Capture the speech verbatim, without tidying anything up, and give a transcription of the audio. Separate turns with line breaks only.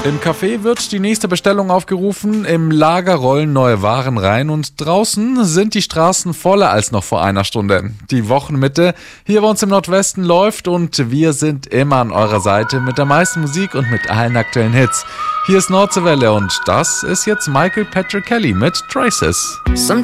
Im Café wird die nächste Bestellung aufgerufen, im Lager rollen neue Waren rein und draußen sind die Straßen voller als noch vor einer Stunde. Die Wochenmitte hier bei uns im Nordwesten läuft und wir sind immer an eurer Seite mit der meisten Musik und mit allen aktuellen Hits. Hier ist Nordseewelle und das ist jetzt Michael Patrick Kelly mit Traces.